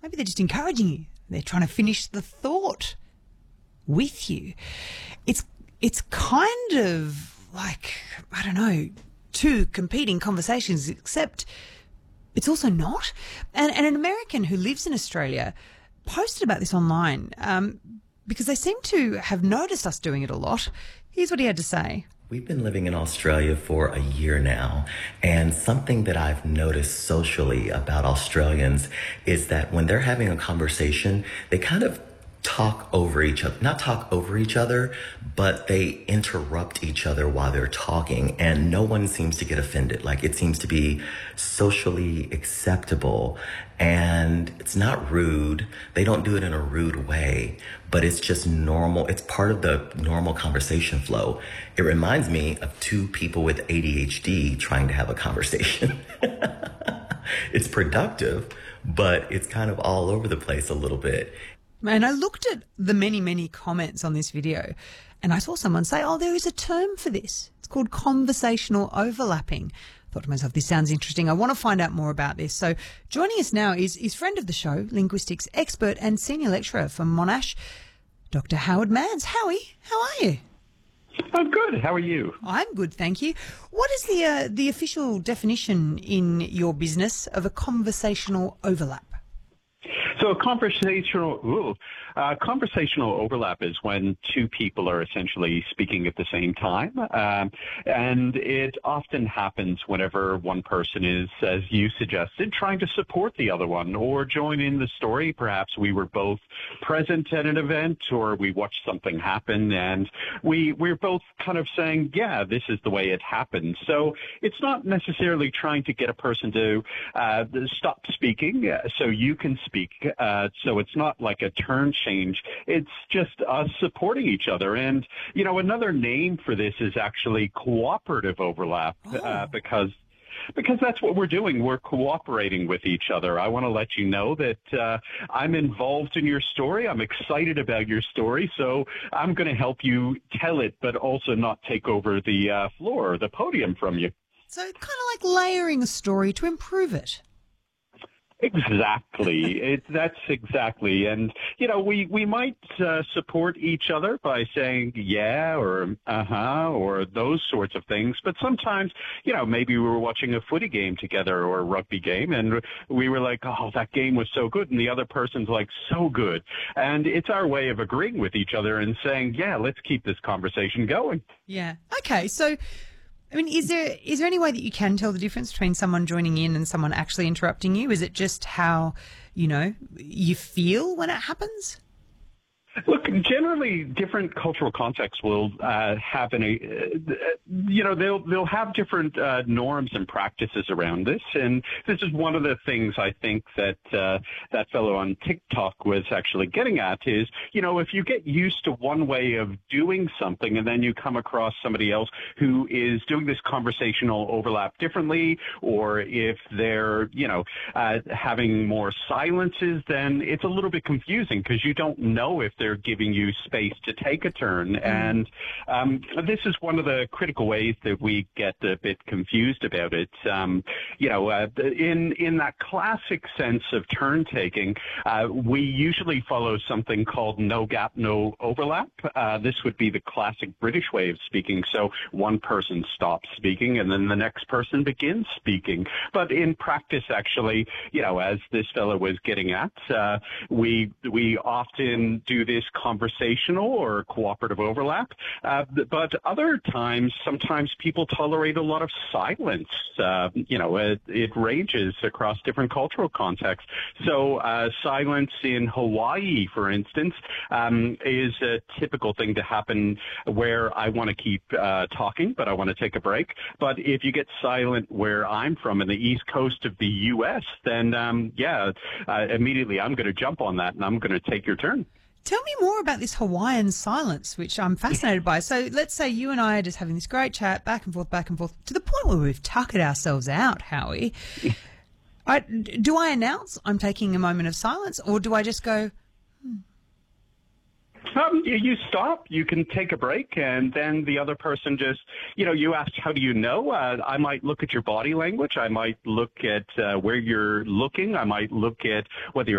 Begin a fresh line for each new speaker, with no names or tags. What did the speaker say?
Maybe they're just encouraging you. They're trying to finish the thought with you. It's kind of like, I don't know, two competing conversations, except it's also not. And an American who lives in Australia posted about this online because they seem to have noticed us doing it a lot. Here's what he had to say.
We've been living in Australia for a year now, and something that I've noticed socially about Australians is that when they're having a conversation, they kind of talk over each other, not talk over each other, but they interrupt each other while they're talking, and no one seems to get offended. Like, it seems to be socially acceptable, and it's not rude. They don't do it in a rude way, but it's just normal. It's part of the normal conversation flow. It reminds me of two people with ADHD trying to have a conversation. It's productive, but it's kind of all over the place a little bit.
And I looked at the many, many comments on this video and I saw someone say, oh, there is a term for this. It's called conversational overlapping. I thought to myself, this sounds interesting. I want to find out more about this. So joining us now is friend of the show, linguistics expert and senior lecturer from Monash, Dr. Howard Manns. Howie, how are you?
I'm good. How are you?
I'm good, thank you. What is the official definition in your business of a conversational overlap?
So a conversational overlap is when two people are essentially speaking at the same time. And it often happens whenever one person is, as you suggested, trying to support the other one or join in the story. Perhaps we were both present at an event or we watched something happen and we're both kind of saying, yeah, this is the way it happened. So it's not necessarily trying to get a person to stop speaking so you can speak. So it's not like a turn change. It's just us supporting each other. And, you know, another name for this is actually cooperative overlap because that's what we're doing. We're cooperating with each other. I want to let you know that I'm involved in your story. I'm excited about your story. So I'm going to help you tell it, but also not take over the floor or the podium from you.
So kind of like layering a story to improve it.
Exactly. That's exactly. And, you know, we might support each other by saying, yeah, or or those sorts of things. But sometimes, you know, maybe we were watching a footy game together or a rugby game and we were like, oh, that game was so good. And the other person's like, so good. And it's our way of agreeing with each other and saying, yeah, let's keep this conversation going.
Yeah. Okay. So, I mean, is there any way that you can tell the difference between someone joining in and someone actually interrupting you? Is it just how, you know, you feel when it happens?
Look, generally, different cultural contexts will have they'll have different norms and practices around this, and this is one of the things I think that that fellow on TikTok was actually getting at is, you know, if you get used to one way of doing something and then you come across somebody else who is doing this conversational overlap differently, or if they're, you know, having more silences, then it's a little bit confusing because you don't know if they're giving you space to take a turn. And this is one of the critical ways that we get a bit confused about it. You know, in that classic sense of turn taking, we usually follow something called no gap, no overlap. This would be the classic British way of speaking. So one person stops speaking and then the next person begins speaking. But in practice, actually, you know, as this fellow was getting at, we often do this conversational or cooperative overlap, but other times, sometimes people tolerate a lot of silence. You know, it ranges across different cultural contexts. So silence in Hawaii, for instance, is a typical thing to happen where I want to keep talking, but I want to take a break. But if you get silent where I'm from in the East Coast of the U.S., then, immediately I'm going to jump on that and I'm going to take your turn.
Tell me more about this Hawaiian silence, which I'm fascinated by. So let's say you and I are just having this great chat back and forth, to the point where we've tuckered ourselves out, Howie. Do I announce I'm taking a moment of silence, or do I just go,
You stop, you can take a break, and then the other person just, you know, you ask, how do you know? I might look at your body language. I might look at where you're looking. I might look at whether you're